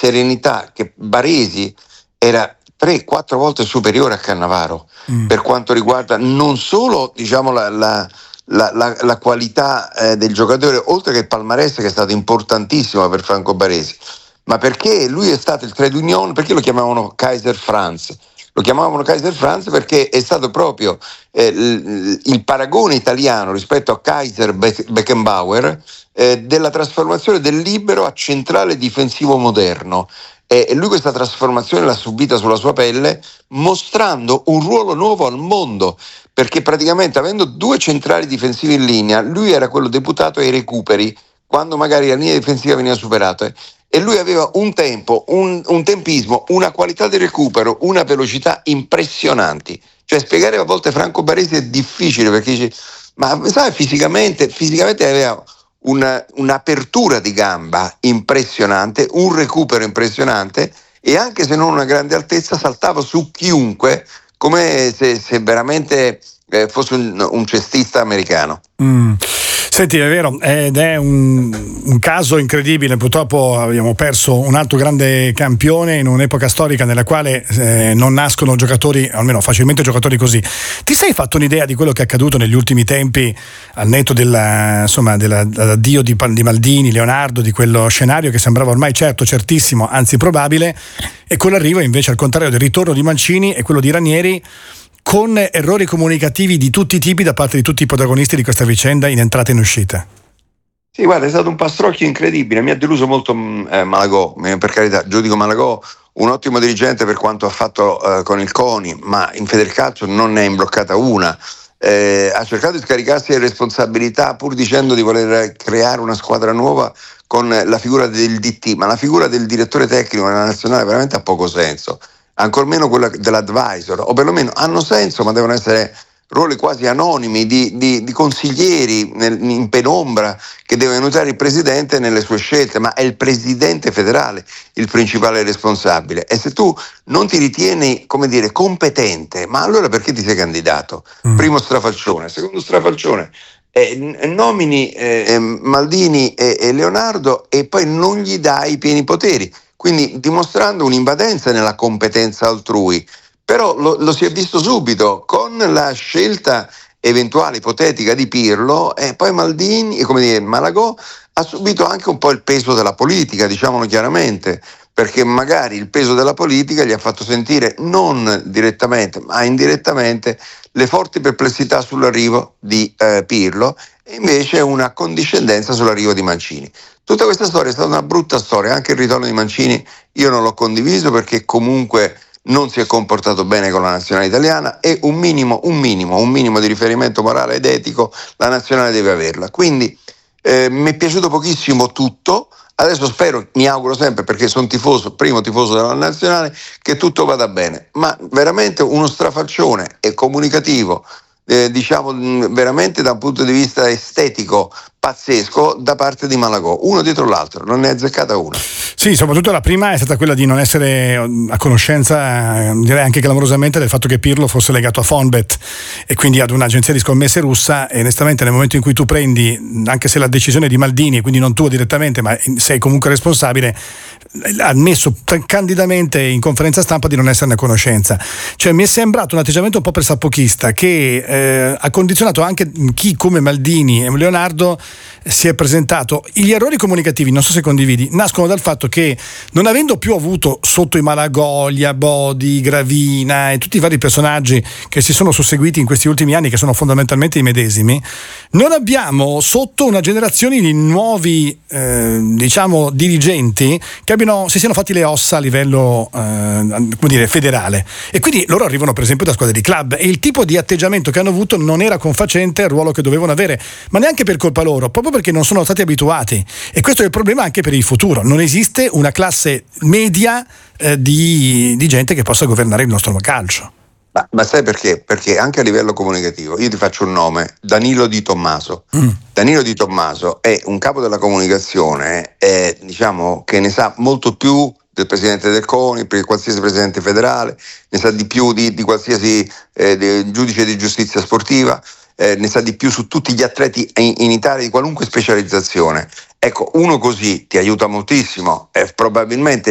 serenità, che Baresi era 3-4 volte superiore a Cannavaro per quanto riguarda non solo, diciamo, la qualità del giocatore, oltre che il palmarès che è stato importantissimo per Franco Baresi, ma perché lui è stato il trade union. Perché lo chiamavano Kaiser Franz? Lo chiamavano Kaiser Franz perché è stato proprio il paragone italiano rispetto a Kaiser Beckenbauer della trasformazione del libero a centrale difensivo moderno. E lui questa trasformazione l'ha subita sulla sua pelle, mostrando un ruolo nuovo al mondo, perché praticamente, avendo 2 centrali difensivi in linea, lui era quello deputato ai recuperi quando magari la linea difensiva veniva superata, e lui aveva un tempo, un tempismo, una qualità di recupero, una velocità impressionanti. Cioè, spiegare a volte Franco Baresi è difficile, perché dici, ma sai, fisicamente aveva un'apertura di gamba impressionante, un recupero impressionante, e anche se non una grande altezza saltava su chiunque come se veramente fosse un cestista americano. Senti, è vero, ed è un caso incredibile. Purtroppo abbiamo perso un altro grande campione in un'epoca storica nella quale non nascono giocatori, almeno facilmente giocatori così. Ti sei fatto un'idea di quello che è accaduto negli ultimi tempi, al netto dell'addio di Maldini, Leonardo, di quello scenario che sembrava ormai certissimo, anzi probabile, e con l'arrivo invece, al contrario, del ritorno di Mancini e quello di Ranieri, con errori comunicativi di tutti i tipi da parte di tutti i protagonisti di questa vicenda in entrata e in uscita? Sì, guarda, è stato un pastrocchio incredibile. Mi ha deluso molto Malagò, per carità, giudico Malagò un ottimo dirigente per quanto ha fatto con il CONI, ma in Federcalcio non ne ha imbloccata una. Ha cercato di scaricarsi le responsabilità pur dicendo di voler creare una squadra nuova con la figura del DT, ma la figura del direttore tecnico nella nazionale veramente ha poco senso. Ancor meno quella dell'advisor, o perlomeno hanno senso, ma devono essere ruoli quasi anonimi di consiglieri in penombra che devono aiutare il presidente nelle sue scelte, ma è il presidente federale il principale responsabile. E se tu non ti ritieni, come dire, competente, ma allora perché ti sei candidato? Primo strafalcione. Secondo strafalcione, nomini Maldini e Leonardo e poi non gli dai i pieni poteri, quindi dimostrando un'invadenza nella competenza altrui. Però lo si è visto subito con la scelta eventuale ipotetica di Pirlo, e poi Malagò ha subito anche un po' il peso della politica, diciamolo chiaramente, perché magari il peso della politica gli ha fatto sentire non direttamente ma indirettamente le forti perplessità sull'arrivo di Pirlo, e invece una condiscendenza sull'arrivo di Mancini. Tutta questa storia è stata una brutta storia. Anche il ritorno di Mancini io non l'ho condiviso, perché comunque non si è comportato bene con la nazionale italiana, e un minimo di riferimento morale ed etico la nazionale deve averla. Quindi mi è piaciuto pochissimo tutto. Adesso spero, mi auguro sempre, perché sono primo tifoso della nazionale, che tutto vada bene, ma veramente uno strafalcione e comunicativo, diciamo veramente da un punto di vista estetico pazzesco da parte di Malagò, uno dietro l'altro, non ne è azzeccata una. Sì, soprattutto la prima è stata quella di non essere a conoscenza, direi anche clamorosamente, del fatto che Pirlo fosse legato a Fonbet e quindi ad un'agenzia di scommesse russa, e onestamente nel momento in cui tu prendi, anche se la decisione è di Maldini, quindi non tua direttamente, ma sei comunque responsabile, ha ammesso candidamente in conferenza stampa di non esserne a conoscenza. Cioè, mi è sembrato un atteggiamento un po' pressapochista che ha condizionato anche chi come Maldini e Leonardo si è presentato. Gli errori comunicativi, non so se condividi, nascono dal fatto che, non avendo più avuto sotto i Malagò, gli Abodi, Gravina e tutti i vari personaggi che si sono susseguiti in questi ultimi anni, che sono fondamentalmente i medesimi, non abbiamo sotto una generazione di nuovi diciamo dirigenti che si siano fatti le ossa a livello federale, e quindi loro arrivano per esempio da squadre di club, e il tipo di atteggiamento che hanno avuto non era confacente al ruolo che dovevano avere, ma neanche per colpa loro, proprio perché non sono stati abituati. E questo è il problema anche per il futuro. Non esiste una classe media di gente che possa governare il nostro calcio. Ma sai perché? Perché anche a livello comunicativo, io ti faccio un nome, Danilo Di Tommaso. Danilo Di Tommaso è un capo della comunicazione, diciamo che ne sa molto più del presidente del CONI, per qualsiasi presidente federale, ne sa di più di qualsiasi giudice di giustizia sportiva, ne sa di più su tutti gli atleti in Italia di qualunque specializzazione. Ecco, uno così ti aiuta moltissimo, probabilmente